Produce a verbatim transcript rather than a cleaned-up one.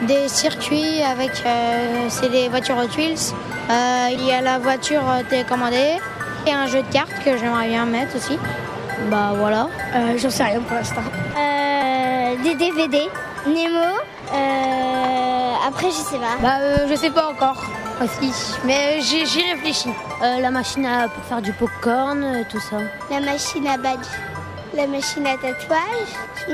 Des circuits avec, euh, c'est les voitures Hot Wheels. Euh, il y a la voiture télécommandée et un jeu de cartes que j'aimerais bien mettre aussi. Bah voilà. Euh, j'en sais rien pour l'instant. Euh, des D V D, Nemo. Euh, après, je sais pas. Bah euh, je sais pas encore aussi, mais j'y, j'y réfléchis. Euh, la machine à, pour faire du popcorn, euh, tout ça. La machine à badge, la machine à tatouage.